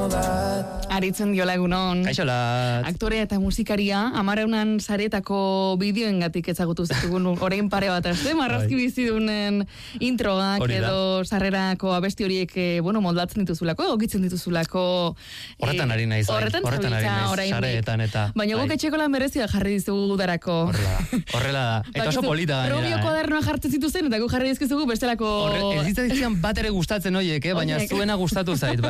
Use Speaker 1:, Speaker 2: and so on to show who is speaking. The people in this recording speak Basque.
Speaker 1: Aritzen diola egunon.
Speaker 2: Kaixolat.
Speaker 1: Aktorea eta musikaria, 10 saretako bideoengatik ezagutu zitugun orain pare bat aste, marrazki bizidunen introak edo sarrerako abesti horiek, moldatzen dituzulako, egokitzen dituzulako.
Speaker 2: Horretan ari naiz,
Speaker 1: horretan ari naiz,
Speaker 2: sareetan eta.
Speaker 1: Baina guk etxeko lan berezia jarri dizugu darako.
Speaker 2: Horrela da. Eta oso polita gainera.
Speaker 1: Probio koadernoa jartzen zituzen, eta guk jarri dizkizugu bestelako.
Speaker 2: Ez ditzaizian bat ere gustatzen horiek, baina zuena gustatu zait.